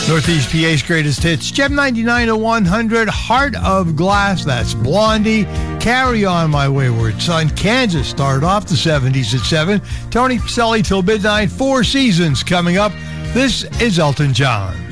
Northeast PA's greatest hits, Gem 99 to 100, Heart of Glass, that's Blondie. Carry On, My Wayward Son. Kansas started off the 70s at 7. Tony Pacelli till midnight, Four Seasons coming up. This is Elton John.